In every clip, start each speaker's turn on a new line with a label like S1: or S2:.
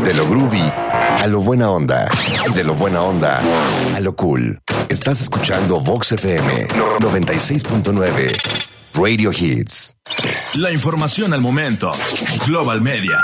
S1: De lo groovy a lo buena onda. De lo buena onda a lo cool. Estás escuchando Vox FM 96.9. Radio Hits.
S2: La información al momento. Global Media.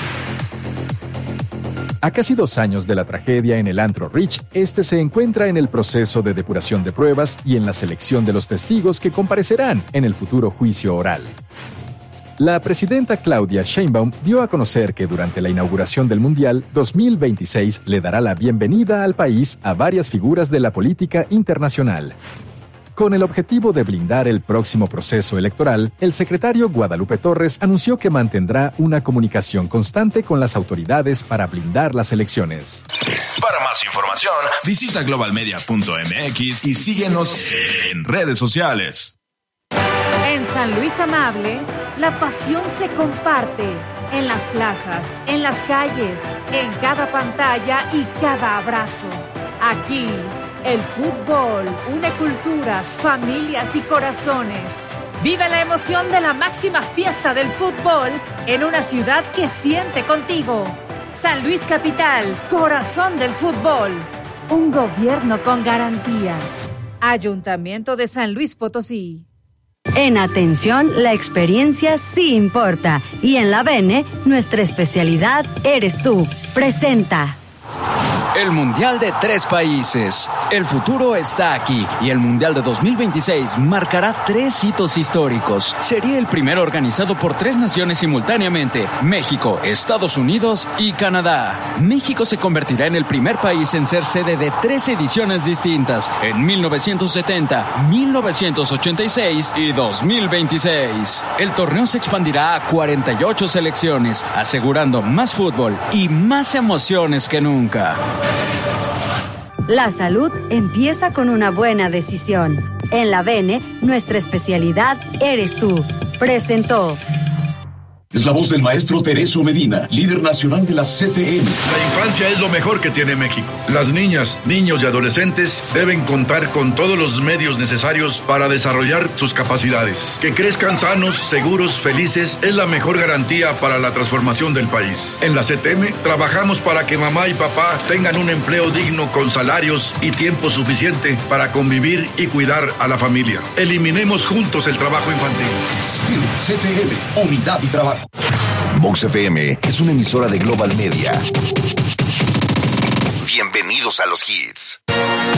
S3: A casi 2 años de la tragedia en el antro Rich, este se encuentra en el proceso de depuración de pruebas y en la selección de los testigos que comparecerán en el futuro juicio oral. La presidenta Claudia Sheinbaum dio a conocer que durante la inauguración del Mundial 2026 le dará la bienvenida al país a varias figuras de la política internacional. Con el objetivo de blindar el próximo proceso electoral, el secretario Guadalupe Torres anunció que mantendrá una comunicación constante con las autoridades para blindar las elecciones.
S2: Para más información, visita globalmedia.mx y síguenos en redes sociales.
S4: En San Luis Amable, la pasión se comparte en las plazas, en las calles, en cada pantalla y cada abrazo. Aquí, el fútbol une culturas, familias y corazones. Vive la emoción de la máxima fiesta del fútbol en una ciudad que siente contigo. San Luis Capital, corazón del fútbol. Un gobierno con garantía. Ayuntamiento de San Luis Potosí.
S5: En atención, la experiencia sí importa. Y en la Bene, nuestra especialidad eres tú. Presenta.
S6: El Mundial de 3 países. El futuro está aquí y el Mundial de 2026 marcará 3 hitos históricos. Sería el primero organizado por 3 naciones simultáneamente: México, Estados Unidos y Canadá. México se convertirá en el primer país en ser sede de 3 ediciones distintas en 1970, 1986 y 2026. El torneo se expandirá a 48 selecciones, asegurando más fútbol y más emociones que nunca.
S5: La salud empieza con una buena decisión. En la Bene, nuestra especialidad eres tú. Presentó.
S7: Es la voz del maestro Tereso Medina, líder nacional de la CTM.
S8: La infancia es lo mejor que tiene México. Las niñas, niños y adolescentes deben contar con todos los medios necesarios para desarrollar sus capacidades. Que crezcan sanos, seguros, felices es la mejor garantía para la transformación del país. En la CTM trabajamos para que mamá y papá tengan un empleo digno con salarios y tiempo suficiente para convivir y cuidar a la familia. Eliminemos juntos el trabajo infantil.
S7: STIR CTM, unidad y trabajo.
S1: Vox FM es una emisora de Global Media. Bienvenidos a los hits.